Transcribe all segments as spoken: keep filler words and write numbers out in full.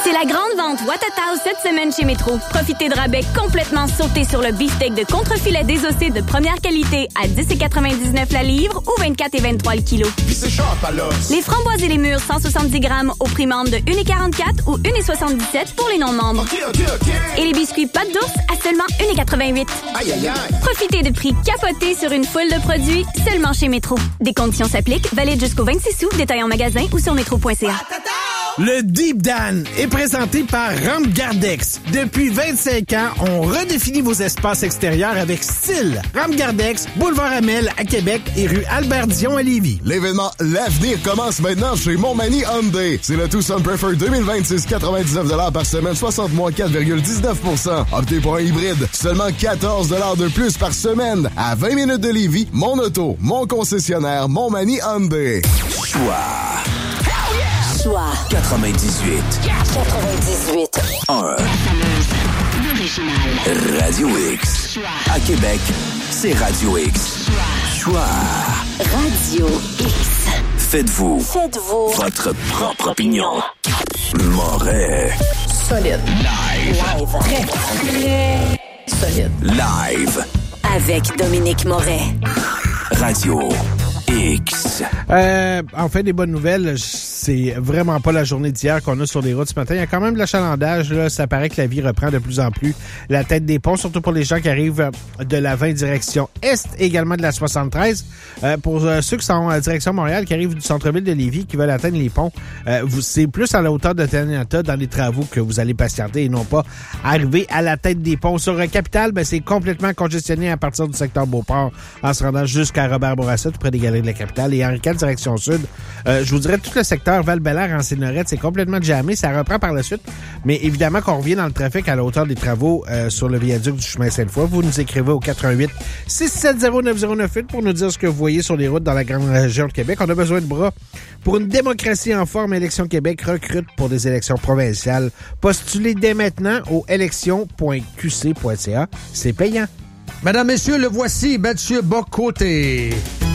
C'est la grande vente Watatao cette semaine chez Métro. Profitez de rabais complètement sautés sur le beefsteak de contre-filet désossé de première qualité à dix virgule quatre-vingt-dix-neuf la livre ou vingt-quatre et vingt-trois le kilo. Puis c'est cher, pas l'os. Les framboises et les mûres cent soixante-dix grammes au prix membre de un virgule quarante-quatre ou un virgule soixante-dix-sept pour les non-membres. OK, OK, OK. Et les biscuits pâte d'ours à seulement un virgule quatre-vingt-huit. Aïe, aïe, aïe. Profitez de prix capotés sur une foule de produits seulement chez Métro. Des conditions s'appliquent, valide jusqu'au vingt-six août, détail en magasin ou sur métro point c a. Le Deep Dan est présenté par Ramgardex. Depuis vingt-cinq ans, on redéfinit vos espaces extérieurs avec style. Ramgardex, boulevard Amel à Québec et rue Albert-Dion à Lévis. L'événement L'Avenir commence maintenant chez Montmagny Hyundai. C'est le Tucson Preferred deux mille vingt-six, quatre-vingt-dix-neuf dollars par semaine, soixante mois, quatre virgule dix-neuf pour cent. Optez pour un hybride, seulement quatorze dollars de plus par semaine. À vingt minutes de Lévis, mon auto, mon concessionnaire, Montmagny Hyundai. Choix. Choix. quatre-vingt-dix-huit. quatre-vingt-dix-huit. un. L'original. Radio X. Choix. À Québec, c'est Radio X. Choix. Choix. Radio X. Faites-vous. Faites-vous. Votre propre opinion. Moret. Solide. Live. Live. Très, très solide. Live. Avec Dominique Moret. Radio X. Euh, en fait, des bonnes nouvelles, c'est vraiment pas la journée d'hier qu'on a sur les routes ce matin. Il y a quand même de l'achalandage, là. Ça paraît que la vie reprend de plus en plus la tête des ponts, surtout pour les gens qui arrivent de la vingt direction Est, également de la soixante-treize. Euh, pour euh, ceux qui sont en direction Montréal, qui arrivent du centre-ville de Lévis, qui veulent atteindre les ponts, euh, vous, c'est plus à la hauteur de Taniata dans les travaux que vous allez patienter et non pas arriver à la tête des ponts. Sur euh, Capitale, ben, c'est complètement congestionné à partir du secteur Beauport en se rendant jusqu'à Robert-Bourassa, tout près des galeries de la Capitale. Et Henri quatre, direction Sud, euh, je vous dirais tout le secteur Val-Bélair en Sénorette, c'est complètement jammé. Ça reprend par la suite. Mais évidemment qu'on revient dans le trafic à la hauteur des travaux euh, sur le viaduc du chemin Sainte-Foy. Vous nous écrivez au quatre un huit, six sept zéro, neuf zéro neuf huit pour nous dire ce que vous voyez sur les routes dans la grande région de Québec. On a besoin de bras pour une démocratie en forme. Élections Québec recrute pour des élections provinciales. Postulez dès maintenant au élections point q c point c a. C'est payant. Madame, messieurs, le voici, Mathieu Bock-Côté.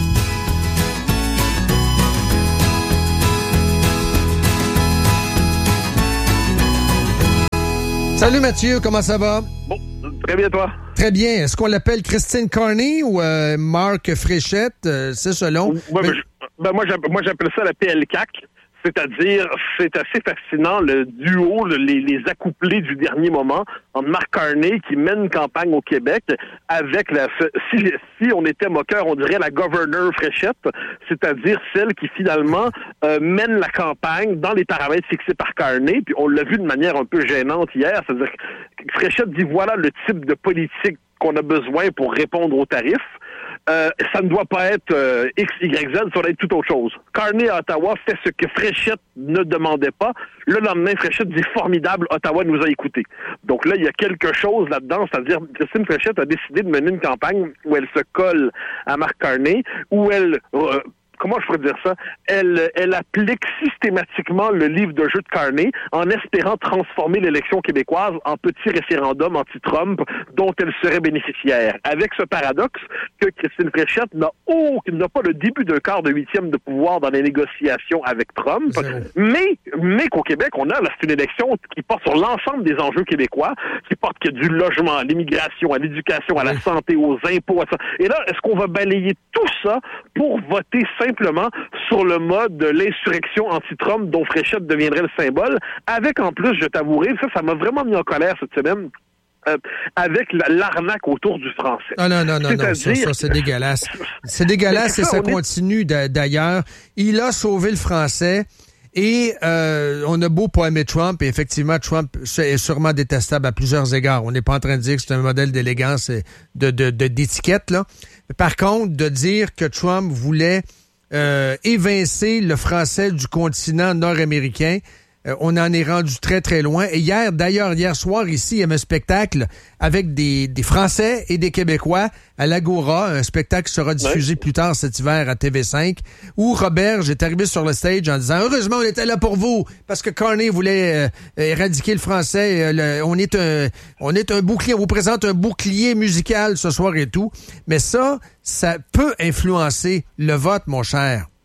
Salut Mathieu, comment ça va? Bon, très bien toi. Très bien. Est-ce qu'on l'appelle Christine Carney ou euh, Marc Fréchette? Euh, c'est selon. Ouais, Mais... Ben, je, ben moi, j'appelle, moi, j'appelle ça la P L C A C. C'est-à-dire, c'est assez fascinant, le duo, le, les, les accouplés du dernier moment entre Mark Carney, qui mène campagne au Québec, avec la... Si, si on était moqueur, on dirait la gouverneur Fréchette, c'est-à-dire celle qui, finalement, euh, mène la campagne dans les paramètres fixés par Carney. Puis on l'a vu de manière un peu gênante hier, c'est-à-dire que Fréchette dit, voilà le type de politique qu'on a besoin pour répondre aux tarifs. Euh, ça ne doit pas être euh, X, Y, Z, ça doit être tout autre chose. Carney à Ottawa fait ce que Fréchette ne demandait pas. Le lendemain, Fréchette dit formidable, Ottawa nous a écoutés. Donc là, il y a quelque chose là-dedans, c'est-à-dire Christine Fréchette a décidé de mener une campagne où elle se colle à Mark Carney, où elle... Euh, Comment je pourrais dire ça? Elle, elle applique systématiquement le livre de jeu de Carney en espérant transformer l'élection québécoise en petit référendum anti-Trump dont elle serait bénéficiaire. Avec ce paradoxe que Christine Fréchette n'a, oh, n'a pas le début d'un quart de huitième de pouvoir dans les négociations avec Trump, mais, mais qu'au Québec, on a, là, c'est une élection qui porte sur l'ensemble des enjeux québécois, qui porte que du logement, à l'immigration, à l'éducation, à la santé, aux impôts, à ça. Et là, est-ce qu'on va balayer tout ça pour voter simplement simplement sur le mode de l'insurrection anti-Trump dont Fréchette deviendrait le symbole, avec en plus, je t'avouerai, ça, ça m'a vraiment mis en colère cette semaine, euh, avec la, l'arnaque autour du français. Ah non, non, non, non, ça, ça, c'est dégueulasse. C'est dégueulasse et ça, ça continue est... d'ailleurs. Il a sauvé le français. Et euh, on a beau pas aimer Trump, et effectivement, Trump est sûrement détestable à plusieurs égards. On n'est pas en train de dire que c'est un modèle d'élégance et de, de, de, d'étiquette, là. Par contre, de dire que Trump voulait Euh, évincer le français du continent nord-américain. Euh, on en est rendu très, très loin. Et hier, d'ailleurs, hier soir, ici, il y avait un spectacle avec des, des Français et des Québécois à l'Agora, un spectacle qui sera diffusé ouais. plus tard cet hiver à T V cinq, où Robert est arrivé sur le stage en disant « Heureusement, on était là pour vous, parce que Carney voulait euh, éradiquer le français. Euh, le, on est un on est un bouclier, on vous présente un bouclier musical ce soir et tout. » Mais ça, ça peut influencer le vote, mon cher.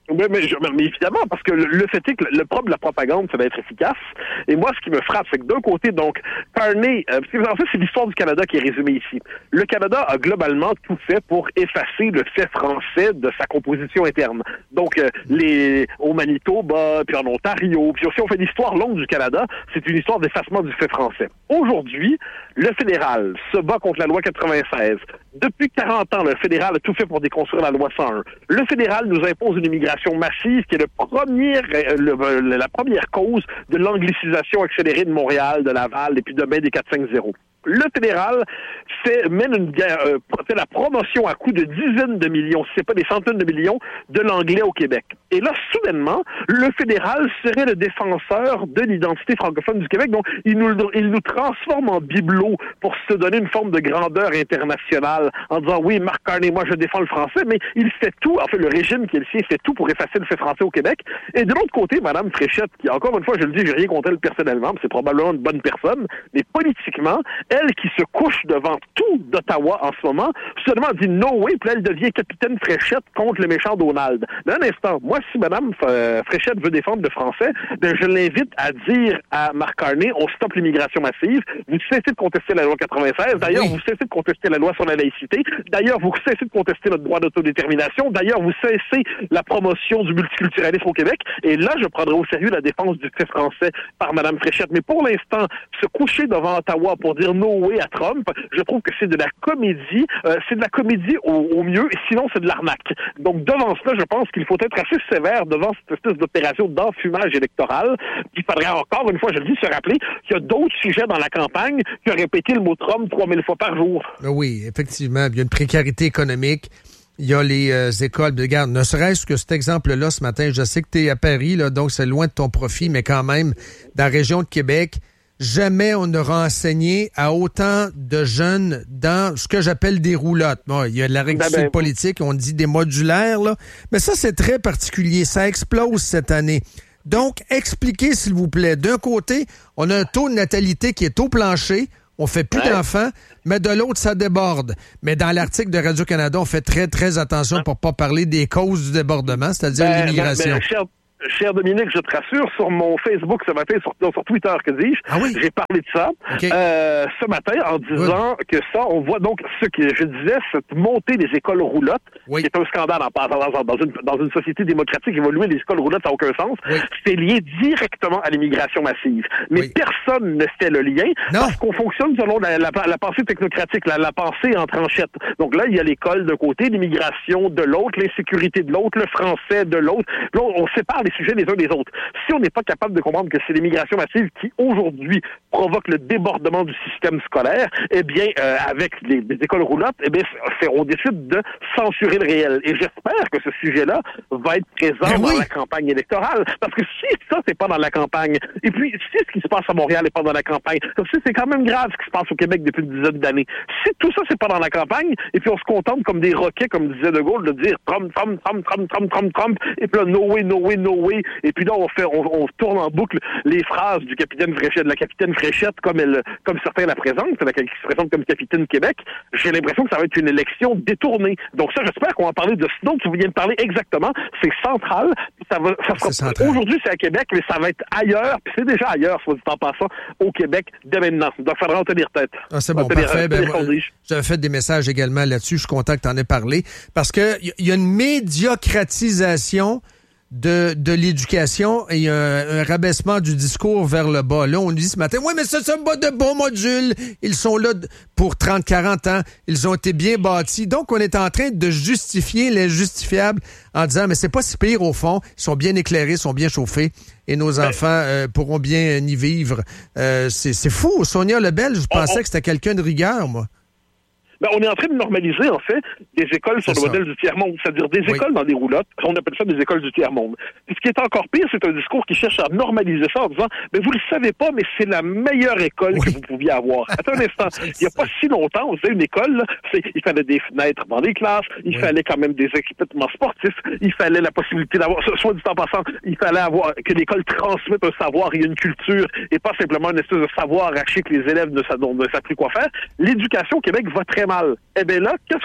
Oui, mais, je, mais évidemment, parce que le, le fait est que le, le propre de la propagande, c'est d'être efficace. Et moi, ce qui me frappe, c'est que d'un côté, donc, Carney, euh, en fait, c'est l'histoire du Canada qui est résumée ici. Le Canada a globalement tout fait pour effacer le fait français de sa composition interne. Donc, euh, les au Manitoba, puis en Ontario, puis aussi on fait l'histoire longue du Canada, c'est une histoire d'effacement du fait français. Aujourd'hui, le fédéral se bat contre la loi quatre-vingt-seize. Depuis quarante ans, le fédéral a tout fait pour déconstruire la loi cent un. Le fédéral nous impose une immigration massive qui est le premier, le, la première cause de l'anglicisation accélérée de Montréal, de Laval et puis demain des quatre cinq zéro. Le fédéral fait, mène une guerre, euh, fait la promotion à coût de dizaines de millions, si c'est pas des centaines de millions, de l'anglais au Québec. Et là, soudainement, le fédéral serait le défenseur de l'identité francophone du Québec. Donc, il nous, il nous transforme en bibelot pour se donner une forme de grandeur internationale en disant, oui, Marc Carney, moi, je défends le français, mais il fait tout, en fait, le régime qui est le sien fait tout pour effacer le fait français au Québec. Et de l'autre côté, Mme Fréchette, qui, encore une fois, je le dis, j'ai rien contre elle personnellement, c'est probablement une bonne personne, mais politiquement, elle qui se couche devant tout d'Ottawa en ce moment, seulement dit no way, puis elle devient capitaine Fréchette contre le méchant Donald. Mais un instant, moi, si Mme Fréchette veut défendre le français, ben je l'invite à dire à Marc Carney, on stoppe l'immigration massive, vous cessez de contester la loi quatre-vingt-seize, d'ailleurs, oui. vous cessez de contester la loi sur la laïcité, d'ailleurs, vous cessez de contester notre droit d'autodétermination, d'ailleurs, vous cessez la promotion du multiculturalisme au Québec, et là, je prendrai au sérieux la défense du fait français par Mme Fréchette. Mais pour l'instant, se coucher devant Ottawa pour dire no way à Trump, je trouve que c'est de la comédie, euh, c'est de la comédie au, au mieux, sinon c'est de l'arnaque. Donc devant cela, je pense qu'il faut être assez sévère devant cette espèce d'opération d'enfumage électoral. Il faudrait encore une fois, je le dis, se rappeler qu'il y a d'autres sujets dans la campagne qui ont répété le mot Trump trois mille fois par jour. Oui, effectivement, il y a une précarité économique. Il y a les euh, écoles de garde. Ne serait-ce que cet exemple-là ce matin, je sais que tu es à Paris, là, donc c'est loin de ton profit, mais quand même, dans la région de Québec, jamais on n'aura enseigné à autant de jeunes dans ce que j'appelle des roulottes. Bon, il y a de la rectitude ben ben, politique, on dit des modulaires, là. Mais ça, c'est très particulier. Ça explose cette année. Donc, expliquez, s'il vous plaît. D'un côté, on a un taux de natalité qui est au plancher. On fait plus ouais. d'enfants, mais de l'autre, ça déborde. Mais dans l'article de Radio-Canada, on fait très, très attention pour pas parler des causes du débordement, c'est-à-dire ben, l'immigration. Ben, ben, cher... Cher Dominique, je te rassure, sur mon Facebook ce matin, sur, sur Twitter, que dis-je, ah oui? j'ai parlé de ça okay. euh, ce matin en disant oui. que ça, on voit donc ce que je disais, cette montée des écoles roulottes, oui. qui est un scandale en passant dans, dans, une, dans une société démocratique évoluée, les écoles roulottes, ça n'a aucun sens. Oui. C'est lié directement à l'immigration massive. Mais oui. personne ne fait le lien non. parce qu'on fonctionne selon la, la, la pensée technocratique, la, la pensée en tranchette. Donc là, il y a l'école d'un côté, l'immigration de l'autre, l'insécurité de l'autre, le français de l'autre. Là, on sépare les sujets les uns des autres. Si on n'est pas capable de comprendre que c'est l'immigration massive qui, aujourd'hui, provoque le débordement du système scolaire, eh bien, euh, avec les, les écoles roulottes, eh bien, c'est, on décide de censurer le réel. Et j'espère que ce sujet-là va être présent ben dans oui. la campagne électorale. Parce que si ça, c'est pas dans la campagne, et puis si ce qui se passe à Montréal n'est pas dans la campagne, comme si c'est quand même grave ce qui se passe au Québec depuis une dizaine d'années. Si tout ça, c'est pas dans la campagne, et puis on se contente comme des roquets, comme disait De Gaulle, de dire Trump, Trump, Trump, Trump, Trump, Trump, Trump, et puis là, no way, no way, no way, et puis là, on fait, on, on tourne en boucle les phrases du capitaine Fréchette, de la capitaine Fréchette, comme elle, comme certains la présentent, la, qui se présente comme capitaine Québec. J'ai l'impression que ça va être une élection détournée. Donc ça, j'espère qu'on va parler de ce dont tu viens de parler exactement. C'est central. Ça va, ça sera, c'est aujourd'hui, c'est à Québec, mais ça va être ailleurs. Puis c'est déjà ailleurs, soit dit en passant, au Québec, dès maintenant. Donc, il faudra en tenir tête. Ah, c'est bon, tenir, parfait. Ben, moi, j'avais fait des messages également là-dessus. Je suis content que tu en aies parlé. Parce que il y, y a une médiocratisation de, de l'éducation et il y a un, un rabaissement du discours vers le bas. Là, on nous dit ce matin, oui, mais ça, c'est pas de bons modules. Ils sont là pour trente, quarante ans. Ils ont été bien bâtis. Donc, on est en train de justifier l'injustifiable en disant, mais c'est pas si pire au fond. Ils sont bien éclairés, ils sont bien chauffés et nos ben, enfants euh, pourront bien y vivre. Euh, c'est, c'est fou. Sonia Lebel, je pensais on, on... que c'était quelqu'un de rigueur, moi. Ben, on est en train de normaliser, en fait, des écoles sur c'est le ça. modèle du tiers-monde, c'est-à-dire des oui. écoles dans des roulottes. On appelle ça des écoles du tiers-monde. Et ce qui est encore pire, c'est un discours qui cherche à normaliser ça en disant, mais vous le savez pas, mais c'est la meilleure école oui. que vous pouviez avoir. Attends un instant. Il n'y a pas si longtemps, vous savez, une école, là, c'est, il fallait des fenêtres dans les classes, il oui. fallait quand même des équipements sportifs, il fallait la possibilité d'avoir, soit dit en passant, il fallait avoir, que l'école transmette un savoir et une culture, et pas simplement une espèce de savoir arraché que les élèves ne savent, ne savent plus quoi faire. L'éducation au Québec va très mal. Eh bien là, qu'est-ce qu'on va?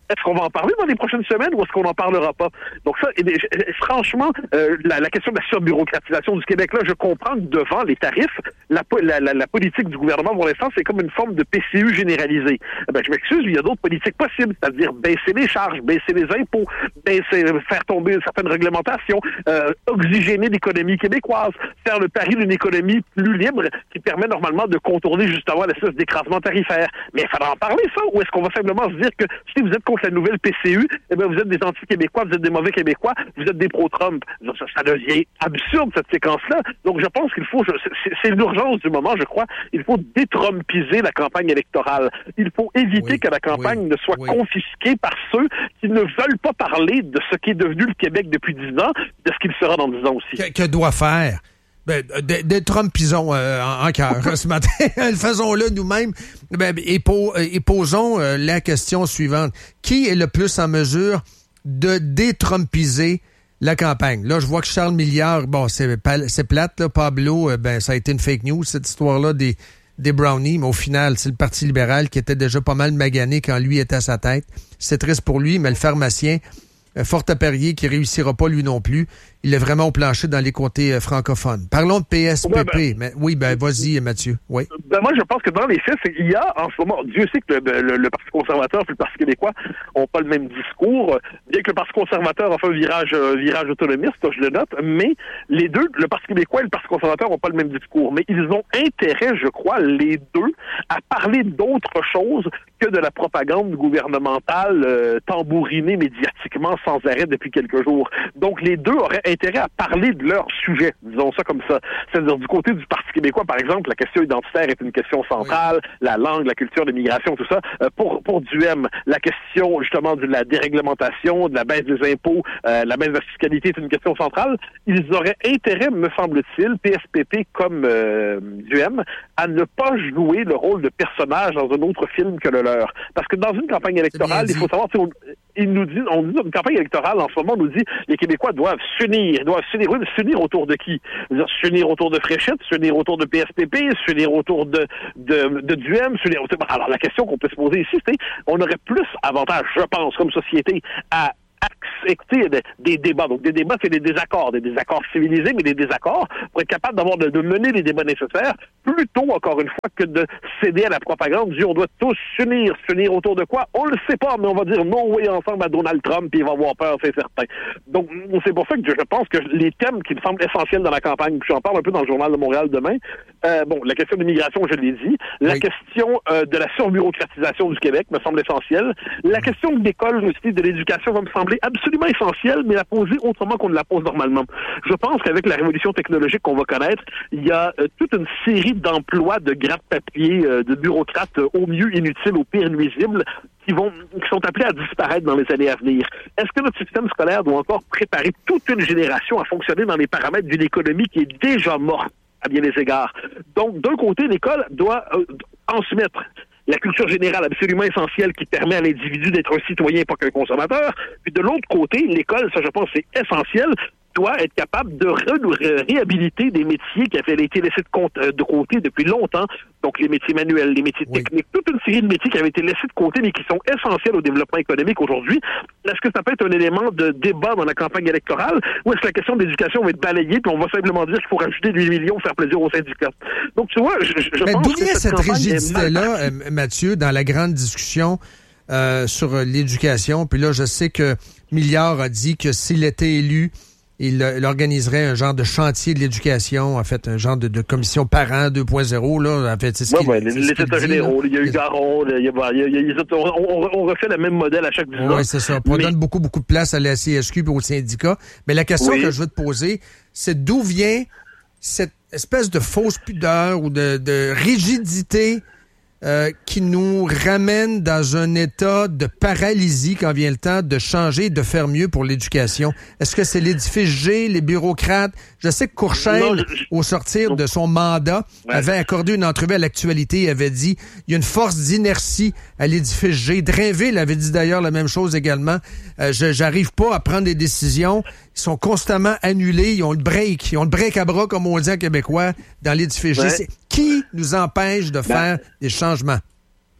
Est-ce qu'on va en parler dans les prochaines semaines ou est-ce qu'on n'en parlera pas? Donc ça, et, et, franchement, euh, la, la question de la surbureaucratisation du Québec, là, je comprends que devant les tarifs, la, la, la, la politique du gouvernement, pour l'instant, c'est comme une forme de P C U généralisée. Ben, je m'excuse, il y a d'autres politiques possibles, c'est-à-dire baisser les charges, baisser les impôts, baisser, faire tomber certaines réglementations, euh, oxygéner l'économie québécoise, faire le pari d'une économie plus libre qui permet normalement de contourner justement l'espèce d'écrasement tarifaire. Mais il faudra en parler, ça, ou est-ce qu'on va simplement se dire que si vous êtes contre la nouvelle P C U, eh bien, vous êtes des anti-québécois, vous êtes des mauvais Québécois, vous êtes des pro-Trump. Ça, ça devient absurde, cette séquence-là. Donc, je pense qu'il faut, c'est, c'est l'urgence du moment, je crois, il faut détrumpiser la campagne électorale. Il faut éviter oui, que la campagne oui, ne soit oui. confisquée par ceux qui ne veulent pas parler de ce qui est devenu le Québec depuis dix ans, de ce qu'il sera dans dix ans aussi. Que, que doit faire? Ben, détrumpisons euh, en, en cœur ce matin. Faisons-le nous-mêmes. Ben, et, po, et posons euh, la question suivante. Qui est le plus en mesure de détrumpiser la campagne? Là, je vois que Charles Milliard, bon, c'est, c'est plate, là, Pablo, euh, ben, ça a été une fake news, cette histoire-là des, des brownies, mais au final, c'est le Parti libéral qui était déjà pas mal magané quand lui était à sa tête. C'est triste pour lui, mais le pharmacien, euh, fort à parier, qui réussira pas lui non plus. Il est vraiment au plancher dans les comtés euh, francophones. Parlons de P S P P. Ouais, ben, mais, oui, ben vas-y, Mathieu. Oui. Ben moi, je pense que dans les faits, il y a en ce moment, Dieu sait que le, le, le Parti conservateur et le Parti québécois n'ont pas le même discours, bien que le Parti conservateur a fait un virage, euh, virage autonomiste, je le note, mais les deux, le Parti québécois et le Parti conservateur n'ont pas le même discours. Mais ils ont intérêt, je crois, les deux, à parler d'autre chose que de la propagande gouvernementale euh, tambourinée médiatiquement sans arrêt depuis quelques jours. Donc, les deux auraient intérêt à parler de leur sujet, disons ça comme ça. C'est-à-dire, du côté du Parti québécois, par exemple, la question identitaire est une question centrale, oui. La langue, la culture, l'immigration, tout ça. Euh, pour pour Duhem, la question, justement, de la déréglementation, de la baisse des impôts, euh, la baisse de la fiscalité est une question centrale. Ils auraient intérêt, me semble-t-il, P S P P comme euh, Duhem, à ne pas jouer le rôle de personnage dans un autre film que le leur. Parce que dans une campagne électorale, il faut savoir, on, il nous dit, on dit, une campagne électorale, en ce moment, on nous dit, les Québécois doivent s'unir, ils doivent s'unir, oui, mais s'unir autour de qui? C'est-à-dire, s'unir autour de Fréchette, s'unir autour de P S P P, s'unir autour de, de, de Duhem, s'unir autour... Alors, la question qu'on peut se poser ici, c'est, on aurait plus avantage, je pense, comme société, à accepter des, des débats. Donc, des débats, c'est des désaccords, des désaccords civilisés, mais des désaccords pour être capable d'avoir de, de mener les débats nécessaires, plutôt, encore une fois, que de céder à la propagande. Dire, on doit tous s'unir. S'unir autour de quoi? On le sait pas, mais on va dire non, oui, ensemble à Donald Trump, puis il va avoir peur, c'est certain. Donc, c'est pour ça que je pense que les thèmes qui me semblent essentiels dans la campagne, puis j'en parle un peu dans le Journal de Montréal demain, euh, bon, la question de l'immigration, je l'ai dit, la oui. question euh, de la surbureaucratisation du Québec me semble essentielle, la question de l'école aussi, de l'éducation va me sembler absolument essentielle, mais la poser autrement qu'on ne la pose normalement. Je pense qu'avec la révolution technologique qu'on va connaître, il y a euh, toute une série d'emplois de gratte-papier, euh, de bureaucrates euh, au mieux inutiles, au pire nuisibles, qui vont, qui sont appelés à disparaître dans les années à venir. Est-ce que notre système scolaire doit encore préparer toute une génération à fonctionner dans les paramètres d'une économie qui est déjà morte à bien des égards? Donc, d'un côté, l'école doit euh, en se mettre la culture générale absolument essentielle qui permet à l'individu d'être un citoyen et pas qu'un consommateur. Puis de l'autre côté, l'école, ça je pense c'est essentiel, doit être capable de ré- réhabiliter des métiers qui avaient été laissés de, compte, de côté depuis longtemps. Donc les métiers manuels, les métiers oui. techniques, toute une série de métiers qui avaient été laissés de côté mais qui sont essentiels au développement économique aujourd'hui. Est-ce que ça peut être un élément de débat dans la campagne électorale ou est-ce que la question de l'éducation va être balayée puis on va simplement dire qu'il faut rajouter des millions pour faire plaisir aux syndicats? Donc tu vois, je, je Mais pense d'où que vient cette, cette rigidité-là, euh, Mathieu, dans la grande discussion euh, sur l'éducation? Puis là, je sais que Milliard a dit que s'il était élu, Il, il organiserait un genre de chantier de l'éducation, en fait, un genre de, de commission parent deux point zéro, là. En fait, c'est ce ouais, qu'il, ouais, c'est les ce qu'il états dit, généraux, il y a eu Garon, il y a, il y a, il y a, on, on refait le même modèle à chaque dix ans. Oui, c'est ça. On mais... donne beaucoup, beaucoup de place à la C S Q et aux syndicats. Mais la question oui. que je veux te poser, c'est d'où vient cette espèce de fausse pudeur ou de, de rigidité Euh, qui nous ramène dans un état de paralysie quand vient le temps de changer, de faire mieux pour l'éducation. Est-ce que c'est l'édifice G, les bureaucrates? Je sais que Courchaine, je... au sortir non. de son mandat, ouais. avait accordé une entrevue à l'Actualité et avait dit il y a une force d'inertie à l'édifice G. Drainville avait dit d'ailleurs la même chose également. Euh, je j'arrive pas à prendre des décisions. Ils sont constamment annulés. Ils ont le break. Ils ont le break à bras, comme on dit en québécois, dans l'édifice G. Ouais. C'est qui nous empêche de faire ben, des changements?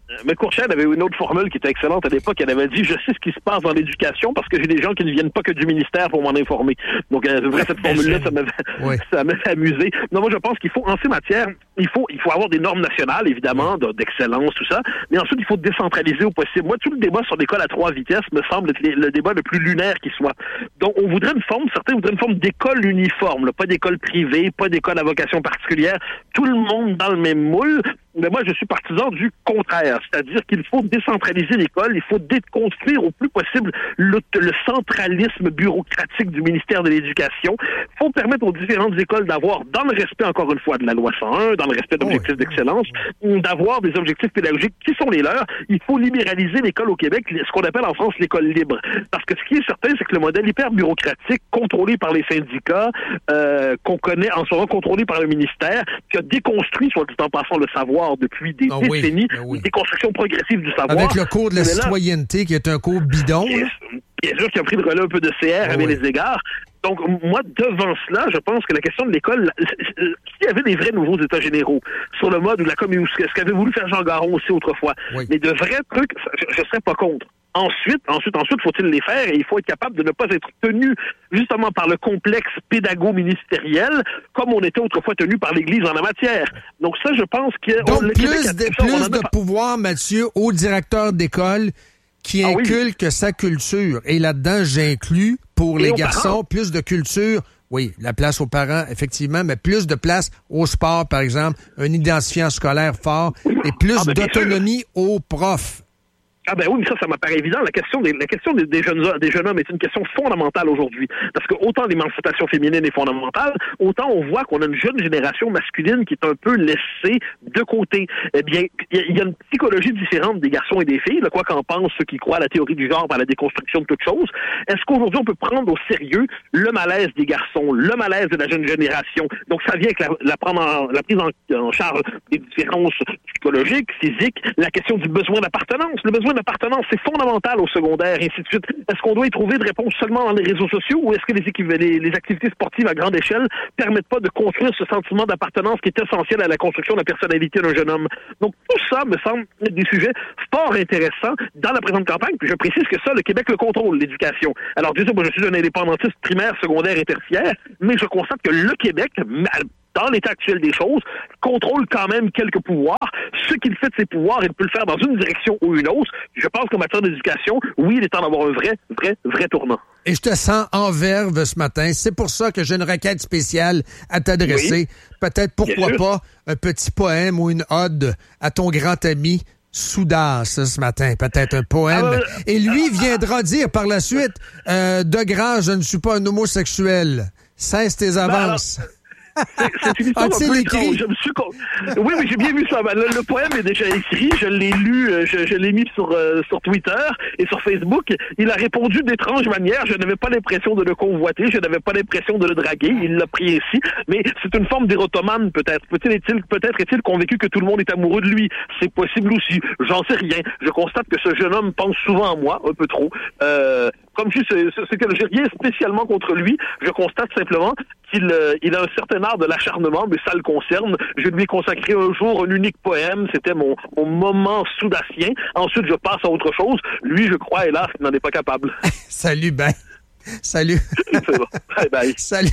Mais Courchelle avait une autre formule qui était excellente à l'époque. Elle avait dit « Je sais ce qui se passe dans l'éducation parce que j'ai des gens qui ne viennent pas que du ministère pour m'en informer. » Donc, euh, c'est vrai, cette formule-là, ça m'avait, oui. ça m'avait amusé. Non, moi, je pense qu'il faut, en ces matières, il faut, il faut avoir des normes nationales, évidemment, d'excellence, tout ça. Mais ensuite, il faut décentraliser au possible. Moi, tout le débat sur l'école à trois vitesses me semble être le débat le plus lunaire qui soit. Donc, on voudrait une forme, certains voudraient une forme d'école uniforme, là, pas d'école privée, pas d'école à vocation particulière. Tout le monde dans le même moule. Mais moi, je suis partisan du contraire. C'est-à-dire qu'il faut décentraliser l'école, il faut déconstruire au plus possible le, le centralisme bureaucratique du ministère de l'Éducation. Il faut permettre aux différentes écoles d'avoir, dans le respect, encore une fois, de la loi cent un, dans le respect d'objectifs oh oui. d'excellence, d'avoir des objectifs pédagogiques qui sont les leurs. Il faut libéraliser l'école au Québec, ce qu'on appelle en France l'école libre. Parce que ce qui est certain, c'est que le modèle hyper bureaucratique, contrôlé par les syndicats, euh, qu'on connaît en ce moment, contrôlé par le ministère, qui a déconstruit, soit dit en passant, le savoir depuis des oh décennies, oui, oui. une déconstruction progressive du savoir. Avec le cours de la Mais citoyenneté, là, qui est un cours bidon. Bien, bien sûr, qui a pris le relais un peu de C R oh, à bien oui. les égards. Donc, moi, devant cela, je pense que la question de l'école, s'il y avait des vrais nouveaux états généraux sur le mode ou la commune, ce qu'avait voulu faire Jean Garon aussi autrefois, oui. mais de vrais trucs, je ne serais pas contre. Ensuite, ensuite, ensuite, faut-il les faire et il faut être capable de ne pas être tenu justement par le complexe pédago-ministériel comme on était autrefois tenu par l'Église en la matière. Donc ça, je pense que... Donc on, plus, de, plus de pouvoir, Mathieu, au directeur d'école qui ah, inculque oui. sa culture. Et là-dedans, j'inclus, pour et les garçons, parents. plus de culture... Oui, la place aux parents, effectivement, mais plus de place au sport, par exemple, un identifiant scolaire fort et plus ah, ben, d'autonomie aux profs. Ah ben oui, mais ça, ça m'apparaît évident. La question des, la question des, des jeunes des jeunes hommes est une question fondamentale aujourd'hui. Parce que autant l'émancipation féminine est fondamentale, autant on voit qu'on a une jeune génération masculine qui est un peu laissée de côté. Eh bien, il y a une psychologie différente des garçons et des filles, là, quoi qu'en pensent ceux qui croient à la théorie du genre, à la déconstruction de toute chose. Est-ce qu'aujourd'hui, on peut prendre au sérieux le malaise des garçons, le malaise de la jeune génération? Donc, ça vient avec la, la, prendre en, la prise en, en charge des différences psychologiques, physiques, la question du besoin d'appartenance. Le besoin d'appartenance, c'est fondamental au secondaire, et ainsi de suite. Est-ce qu'on doit y trouver de réponses seulement dans les réseaux sociaux ou est-ce que les, équiv- les, les activités sportives à grande échelle permettent pas de construire ce sentiment d'appartenance qui est essentiel à la construction de la personnalité d'un jeune homme? Donc, tout ça me semble des sujets fort intéressants dans la présente campagne. Puis je précise que ça, le Québec le contrôle, l'éducation. Alors, Dieu sait, moi, je suis un indépendantiste primaire, secondaire et tertiaire, mais je constate que le Québec, dans l'état actuel des choses, contrôle quand même quelques pouvoirs. Ce qu'il fait de ses pouvoirs, il peut le faire dans une direction ou une autre. Je pense qu'en matière d'éducation, oui, il est temps d'avoir un vrai, vrai, vrai tournant. Et je te sens en verve ce matin. C'est pour ça que j'ai une requête spéciale à t'adresser. Oui. Peut-être, pourquoi pas, un petit poème ou une ode à ton grand ami Soudas ce matin, peut-être un poème. Ah, euh, Et lui viendra dire par la suite, euh, de grâce, je ne suis pas un homosexuel. Cesse tes avances. Ben alors... C'est, c'est une histoire un peu étrange. Je me suis con... Oui, oui, j'ai bien vu ça. Le, le poème est déjà écrit. Je l'ai lu, je, je l'ai mis sur, euh, sur Twitter et sur Facebook. Il a répondu d'étranges manières. Je n'avais pas l'impression de le convoiter. Je n'avais pas l'impression de le draguer. Il l'a pris ainsi. Mais c'est une forme d'érotomane, peut-être. Peut-être est-il, peut-être est-il convaincu que tout le monde est amoureux de lui. C'est possible aussi. J'en sais rien. Je constate que ce jeune homme pense souvent à moi, un peu trop. Euh, comme je c'est, c'est que j'ai rien spécialement contre lui. Je constate simplement qu'il euh, il a un certain art de l'acharnement, mais ça le concerne. Je lui ai consacré un jour un unique poème. C'était mon, mon moment soudassien. Ensuite, je passe à autre chose. Lui, je crois, hélas, qu'il n'en est pas capable. Salut, ben. Salut. C'est bon. Bye bye. Salut.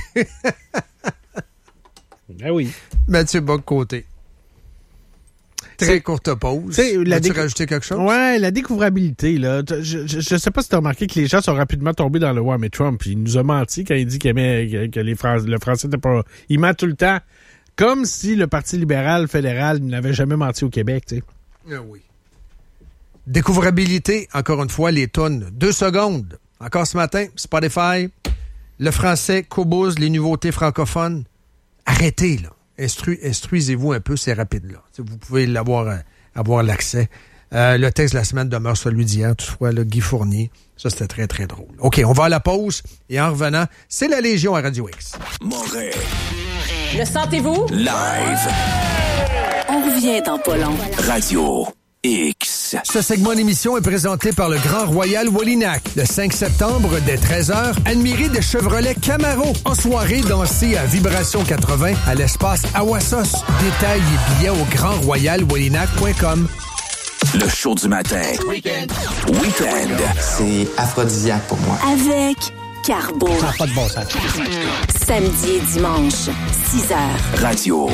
Ben oui. Mathieu Bock-Côté. Très courte pause. Veux-tu déc... rajouter quelque chose? Ouais, la découvrabilité, là. Je, je, je sais pas si tu as remarqué que les gens sont rapidement tombés dans le ouais, mais Trump, il nous a menti quand il dit qu'il aimait, que, que les Fran- le français n'était pas... Il ment tout le temps. Comme si le Parti libéral fédéral n'avait jamais menti au Québec, tu sais. Ah oui. Découvrabilité, encore une fois, les tonnes. Deux secondes. Encore ce matin, Spotify, le français, Cobuz, les nouveautés francophones. Arrêtez, là. Instru- instruisez-vous un peu, c'est rapide, là. Vous pouvez l'avoir, euh, avoir l'accès. Euh, le texte de la semaine demeure celui d'hier, toutefois, le Guy Fournier. Ça, c'était très, très drôle. OK, on va à la pause. Et en revenant, c'est la Légion à Radio X. Montréal. Le sentez-vous? Live. On revient dans pas long. Radio X. Ce segment d'émission est présenté par le Grand Royal Wallinac. Le cinq septembre, dès treize heures, admirez des Chevrolet Camaro. En soirée, dansez à Vibration quatre-vingts à l'espace Awassos. Détails et billets au grand royal wallinac point com. Le show du matin. Week-end. Week-end. C'est aphrodisiaque pour moi. Avec Carbo. Ça n'a pas de bon sens. Samedi et dimanche, six heures. Radio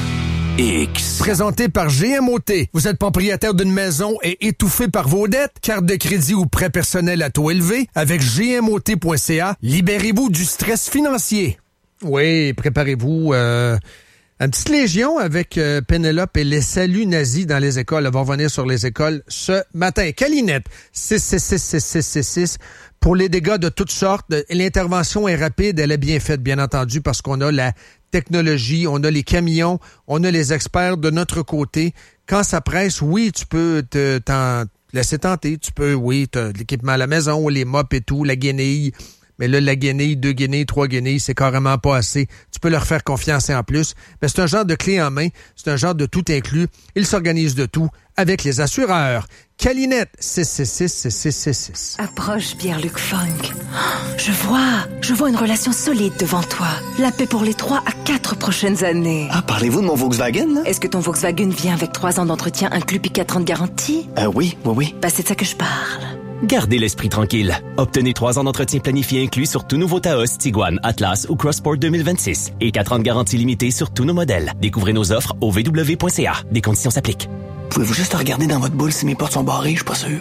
X. Présenté par G M O T. Vous êtes propriétaire d'une maison et étouffé par vos dettes? Carte de crédit ou prêt personnel à taux élevé? Avec G M O T point C A, libérez-vous du stress financier. Oui, préparez-vous euh, une petite légion avec euh, Pénélope et les saluts nazis dans les écoles. Elle va revenir sur les écoles ce matin. Calinette, six six six six six six six. Pour les dégâts de toutes sortes, l'intervention est rapide, elle est bien faite, bien entendu, parce qu'on a la technologie, on a les camions, on a les experts de notre côté. Quand ça presse, oui, tu peux te t'en laisser tenter. Tu peux, oui, t'as l'équipement à la maison, les mops et tout, la guenille. Mais là, la guenille, deux guenilles, trois guenilles, c'est carrément pas assez. Tu peux leur faire confiance et en plus. Mais c'est un genre de clé en main, c'est un genre de tout inclus. Ils s'organisent de tout avec les assureurs. Calinette, six six six six six six six. Approche Pierre-Luc Funk. Je vois, je vois une relation solide devant toi. La paix pour les trois à quatre prochaines années. Ah, parlez-vous de mon Volkswagen, là? Est-ce que ton Volkswagen vient avec trois ans d'entretien inclus puis quatre ans de garantie? Euh, oui, oui, oui. Bah, c'est de ça que je parle. Gardez l'esprit tranquille. Obtenez trois ans d'entretien planifié inclus sur tout nouveau Taos, Tiguan, Atlas ou Crossport deux mille vingt-six et quatre ans de garantie limitée sur tous nos modèles. Découvrez nos offres au v w point c a. Des conditions s'appliquent. Pouvez-vous juste regarder dans votre boule si mes portes sont barrées? Je suis pas sûr.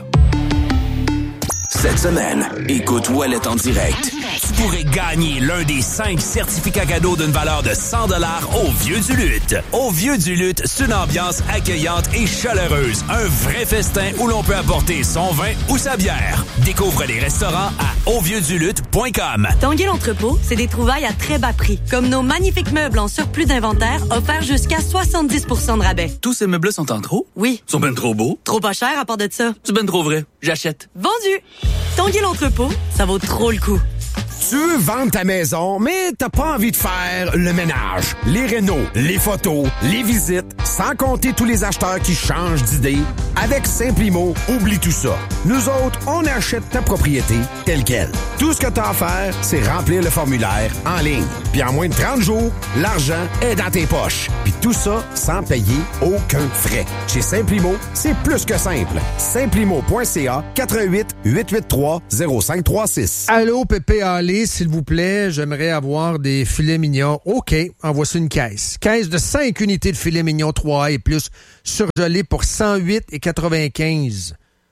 Cette semaine, écoute Ouellet en direct. Tu pourrais gagner l'un des cinq certificats cadeaux d'une valeur de cent dollars au Vieux du Lutte. Au Vieux du Lutte, c'est une ambiance accueillante et chaleureuse. Un vrai festin où l'on peut apporter son vin ou sa bière. Découvre les restaurants à au vieux du lutte point com. Tanguay l'entrepôt, c'est des trouvailles à très bas prix. Comme nos magnifiques meubles en surplus d'inventaire offerts jusqu'à soixante-dix pour cent de rabais. Tous ces meubles sont en trop? Oui. Ils sont ben trop beaux. Trop pas cher à part de ça. C'est ben trop vrai. J'achète. Vendu! Tanguay l'entrepôt, ça vaut trop le coup. Tu veux vendre ta maison, mais t'as pas envie de faire le ménage, les rénaux, les photos, les visites, sans compter tous les acheteurs qui changent d'idée. Avec Simplimo, oublie tout ça. Nous autres, on achète ta propriété telle quelle. Tout ce que t'as à faire, c'est remplir le formulaire en ligne. Puis en moins de trente jours, l'argent est dans tes poches. Puis tout ça sans payer aucun frais. Chez Simplimo, c'est plus que simple. Simplimo point c a quatre un huit, huit huit trois, zéro cinq trois six. Allô, Pépé Allé, s'il vous plaît, j'aimerais avoir des filets mignons. OK, en voici une caisse. Caisse de cinq unités de filets mignons trois A et plus surgelés pour cent huit et quatre-vingt-quinze.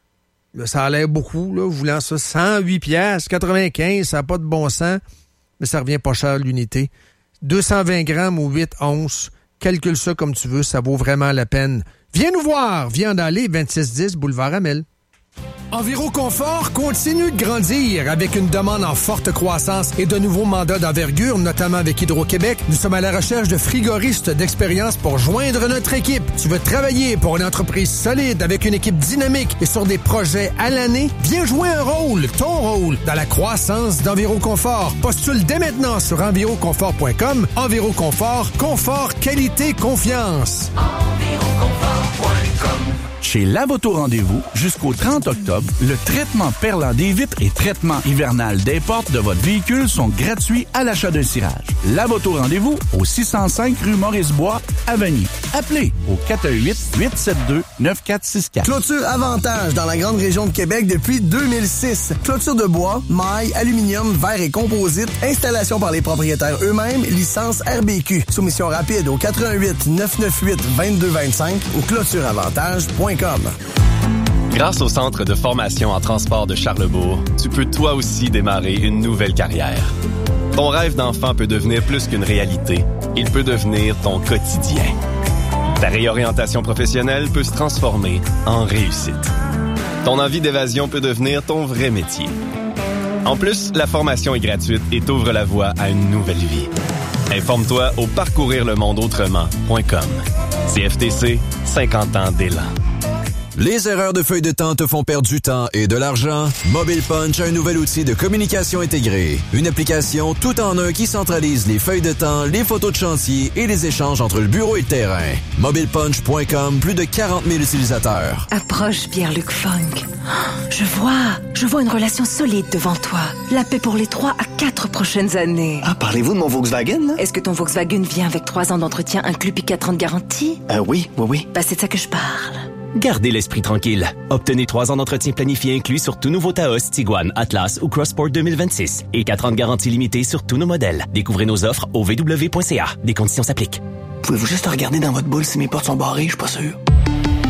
Là, ça a l'air beaucoup, là, voulant ça. cent huit piastres, quatre-vingt-quinze, ça n'a pas de bon sens, mais ça revient pas cher l'unité. deux cent vingt grammes ou huit onces. Calcule ça comme tu veux, ça vaut vraiment la peine. Viens nous voir, Viande Allée, vingt-six dix, boulevard Amel. Enviroconfort continue de grandir avec une demande en forte croissance et de nouveaux mandats d'envergure, notamment avec Hydro-Québec. Nous sommes à la recherche de frigoristes d'expérience pour joindre notre équipe. Tu veux travailler pour une entreprise solide avec une équipe dynamique et sur des projets à l'année? Viens jouer un rôle, ton rôle, dans la croissance d'Enviroconfort. Postule dès maintenant sur enviroconfort point com. Enviroconfort, confort, qualité, confiance. enviroconfort point com. Chez Lavoto Rendez-vous, jusqu'au trente octobre, le traitement perlant des vitres et traitement hivernal des portes de votre véhicule sont gratuits à l'achat d'un cirage. Lavoto Rendez-vous au six cent cinq rue Maurice-Bois, à Vanier. Appelez au quatre un huit, huit sept deux, neuf quatre six quatre. Clôture Avantage dans la grande région de Québec depuis deux mille six. Clôture de bois, maille, aluminium, verre et composite. Installation par les propriétaires eux-mêmes. Licence R B Q. Soumission rapide au quatre un huit, neuf neuf huit, deux deux deux cinq ou clôture avantage point com. Grâce au Centre de formation en transport de Charlebourg, tu peux toi aussi démarrer une nouvelle carrière. Ton rêve d'enfant peut devenir plus qu'une réalité. Il peut devenir ton quotidien. Ta réorientation professionnelle peut se transformer en réussite. Ton envie d'évasion peut devenir ton vrai métier. En plus, la formation est gratuite et t'ouvre la voie à une nouvelle vie. Informe-toi au parcourir le monde autrement point com. C F T C, cinquante ans d'élan. Les erreurs de feuille de temps te font perdre du temps et de l'argent? Mobile Punch a un nouvel outil de communication intégrée. Une application tout en un qui centralise les feuilles de temps, les photos de chantier et les échanges entre le bureau et le terrain. mobile punch point com, plus de quarante mille utilisateurs. Approche Pierre-Luc Funk. Je vois, je vois une relation solide devant toi. La paix pour les trois à quatre prochaines années. Ah, parlez-vous de mon Volkswagen, là? Est-ce que ton Volkswagen vient avec trois ans d'entretien inclus puis quatre ans de garantie? Euh, oui, oui, oui. Bah, c'est de ça que je parle. Gardez l'esprit tranquille. Obtenez trois ans d'entretien planifié inclus sur tout nouveau Taos, Tiguan, Atlas ou Crossport deux mille vingt-six et quatre ans de garantie limitée sur tous nos modèles. Découvrez nos offres au v w point c a. Des conditions s'appliquent. Pouvez-vous juste regarder dans votre boule si mes portes sont barrées? Je suis pas sûr.